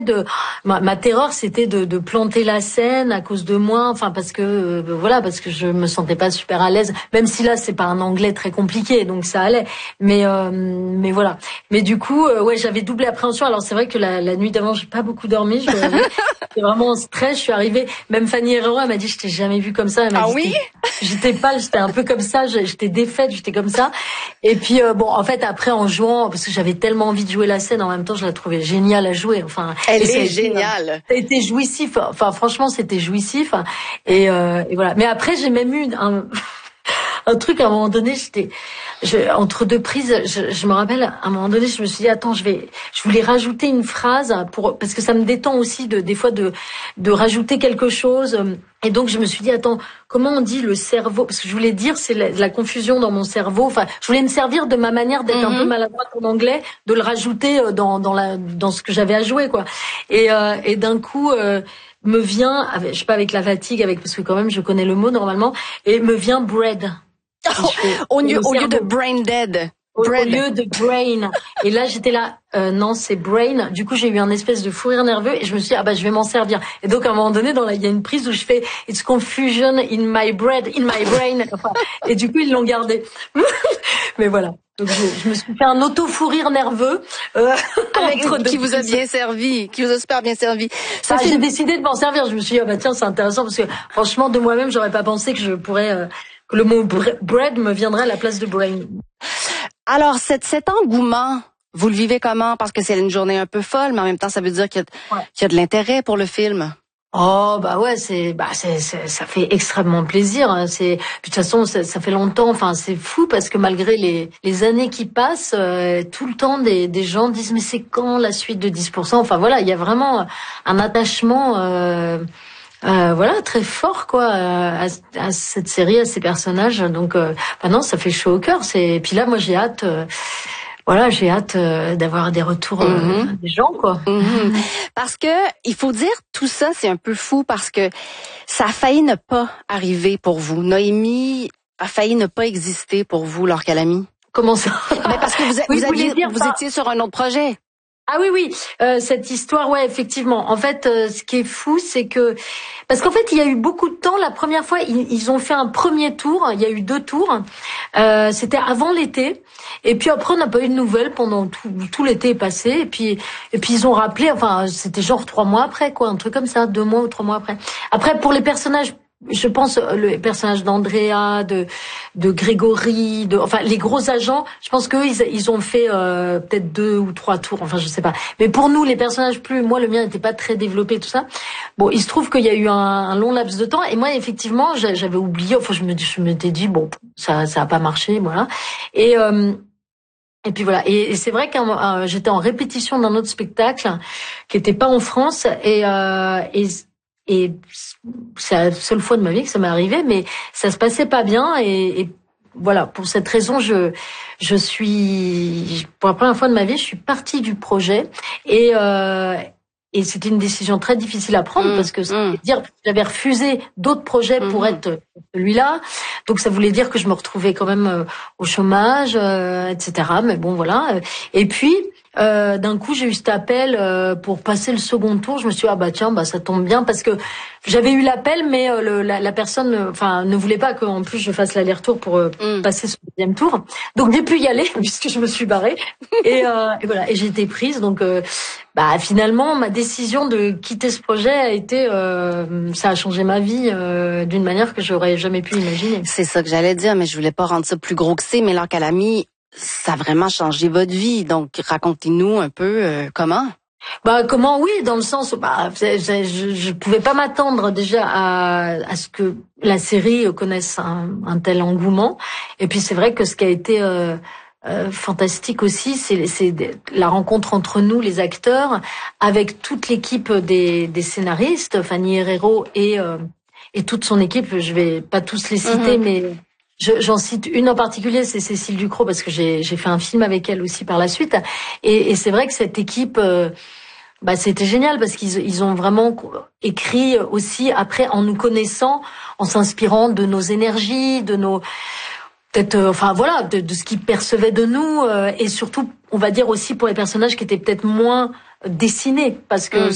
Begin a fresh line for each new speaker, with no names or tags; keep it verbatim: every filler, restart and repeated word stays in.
de ma, ma terreur, c'était de, de planter la scène à cause de moi, enfin parce que euh, voilà, parce que je me sentais pas super à l'aise, même si là c'est pas un anglais très compliqué, donc ça allait. Mais euh, mais voilà. Mais du coup, euh, ouais, j'avais double appréhension. Alors c'est vrai que la, la nuit d'avant, j'ai pas beaucoup dormi. Je dois avouer. J'étais vraiment en stress. Je suis arrivée. Même Fanny Herrero, elle m'a dit, je t'ai jamais vue comme ça. Elle m'a
ah
dit,
oui.
J'étais pâle, j'étais un peu comme ça. J'étais défaite, j'étais comme ça. Et puis euh, bon, en fait, après en jouant, parce que j'avais tellement envie de jouer la scène, en même temps, je la trouvais géniale à jouer. Enfin,
elle est
été,
géniale.
Ça a été jouissif. Enfin, franchement, c'était jouissif. Et, euh, et voilà. Mais après, j'ai même eu un, un truc à un moment donné. J'étais je, entre deux prises. Je, je me rappelle, à un moment donné, je me suis dit, attends, je vais, je voulais rajouter une phrase pour parce que ça me détend aussi de des fois de de rajouter quelque chose. Et donc, je me suis dit, attends, comment on dit le cerveau? Parce que je voulais dire, c'est la, la confusion dans mon cerveau. Enfin, je voulais me servir de ma manière d'être mm-hmm. un peu maladroite en anglais, de le rajouter dans dans la dans ce que j'avais à jouer, quoi. Et euh, et d'un coup, euh, me vient, avec, je sais pas, avec la fatigue, avec parce que quand même, je connais le mot normalement, et me vient bread.
Oh, fais, au lieu au lieu de brain dead.
Au, au lieu de brain. Et là, j'étais là, euh, non, c'est brain. Du coup, j'ai eu un espèce de fou rire nerveux et je me suis dit, ah bah, je vais m'en servir. Et donc, à un moment donné, dans la, il y a une prise où je fais, it's confusion in my bread, in my brain. Enfin, et du coup, ils l'ont gardé. Mais voilà. Donc, je, je me suis fait un auto-fou rire nerveux. Euh,
Avec, qui vous a bien servi, qui vous a super bien servi.
Ça, ah, j'ai décidé de m'en servir. Je me suis dit, ah bah, tiens, c'est intéressant parce que, franchement, de moi-même, j'aurais pas pensé que je pourrais, euh, que le mot bread me viendrait à la place de brain.
Alors, cet, cet engouement, vous le vivez comment? Parce que c'est une journée un peu folle, mais en même temps, ça veut dire qu'il y a, ouais. qu'il y a de l'intérêt pour le film.
Oh bah ouais, c'est bah c'est, c'est ça fait extrêmement plaisir. Hein. C'est puis de toute façon ça, ça fait longtemps. Enfin c'est fou parce que malgré les les années qui passent, euh, tout le temps des des gens disent mais c'est quand la suite de dix pour cent. Enfin voilà, il y a vraiment un attachement. Euh, Euh, voilà, très fort quoi à, à cette série, à ces personnages. Donc, euh, bah non, ça fait chaud au cœur. C'est puis là, moi, j'ai hâte. Euh, voilà, j'ai hâte euh, d'avoir des retours euh, mm-hmm. des gens quoi.
Mm-hmm. Parce que il faut dire tout ça, c'est un peu fou parce que ça a failli ne pas arriver pour vous. Noémie a failli ne pas exister pour vous, Laure Calamy.
Comment ça?
Mais parce que vous, oui, vous, aviez, vous pas... étiez sur un autre projet.
Ah oui oui, euh, cette histoire, ouais, effectivement. En fait, euh, ce qui est fou, c'est que parce qu'en fait, il y a eu beaucoup de temps. La première fois, ils, ils ont fait un premier tour. Il y a eu deux tours. Euh, c'était avant l'été. Et puis après, on n'a pas eu de nouvelles pendant tout, tout l'été est passé. Et puis et puis ils ont rappelé. Enfin, c'était genre trois mois après, quoi, un truc comme ça, deux mois ou trois mois après. Après, pour les personnages. Je pense le personnage d'Andrea, de de Grégory, de enfin les gros agents. Je pense qu'eux ils, ils ont fait euh, peut-être deux ou trois tours. Enfin je sais pas. Mais pour nous les personnages plus, moi le mien n'était pas très développé tout ça. Bon il se trouve qu'il y a eu un, un long laps de temps et moi effectivement j'avais oublié. Enfin je me je m'étais dit bon ça ça a pas marché voilà et euh, Et puis voilà, et, et c'est vrai que euh, j'étais en répétition d'un autre spectacle qui était pas en France et euh, et Et c'est la seule fois de ma vie que ça m'est arrivé, mais ça se passait pas bien. Et, et voilà, pour cette raison, je je suis pour la première fois de ma vie, je suis partie du projet. Et euh, et c'était une décision très difficile à prendre mmh, parce que ça mmh. voulait dire que j'avais refusé d'autres projets mmh. pour être celui-là. Donc ça voulait dire que je me retrouvais quand même euh, au chômage, euh, et cetera. Mais bon, voilà. Et puis. Euh, d'un coup, j'ai eu cet appel euh, pour passer le second tour. Je me suis dit, ah bah tiens, bah ça tombe bien parce que j'avais eu l'appel, mais euh, le, la, la personne, enfin, ne voulait pas qu'en plus je fasse l'aller-retour pour euh, mm. passer ce deuxième tour. Donc j'ai pu y aller puisque je me suis barrée. et, euh, et voilà, et j'ai été prise. Donc, euh, bah finalement, ma décision de quitter ce projet a été, euh, ça a changé ma vie euh, d'une manière que j'aurais jamais pu imaginer.
C'est ça que j'allais dire, mais je voulais pas rendre ça plus gros que c'est. Mais Laure Calamy, ça a vraiment changé votre vie. Donc, racontez-nous un peu euh, comment.
Bah comment oui, dans le sens bah je, je, je pouvais pas m'attendre déjà à, à ce que la série connaisse un, un tel engouement. Et puis c'est vrai que ce qui a été euh, euh, fantastique aussi, c'est, c'est la rencontre entre nous, les acteurs, avec toute l'équipe des, des scénaristes, Fanny Herrero et euh, et toute son équipe. Je vais pas tous les citer, mm-hmm. mais Je, j'en cite une en particulier, c'est Cécile Ducrot, parce que j'ai, j'ai fait un film avec elle aussi par la suite. Et, et c'est vrai que cette équipe, euh, bah, c'était génial parce qu'ils ils ont vraiment écrit aussi après en nous connaissant, en s'inspirant de nos énergies, de nos peut-être, euh, enfin voilà, de, de ce qu'ils percevaient de nous, euh, et surtout, on va dire aussi pour les personnages qui étaient peut-être moins dessinés, parce que mmh.